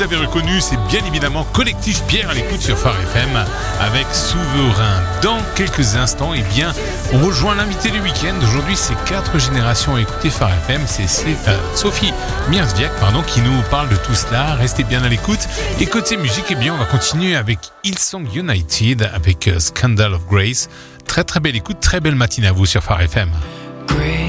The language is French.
avez reconnu, c'est bien évidemment Collectif Pierre à l'écoute sur Phare FM avec Souverain. Dans quelques instants, eh bien, on rejoint l'invité du week-end. Aujourd'hui, c'est 4 générations à écouter Phare FM. C'est Sophie Mierzwiak, qui nous parle de tout cela. Restez bien à l'écoute. Et côté musique, eh bien, on va continuer avec Hillsong United avec Scandal of Grace. Très très belle écoute, très belle matinée à vous sur Phare FM.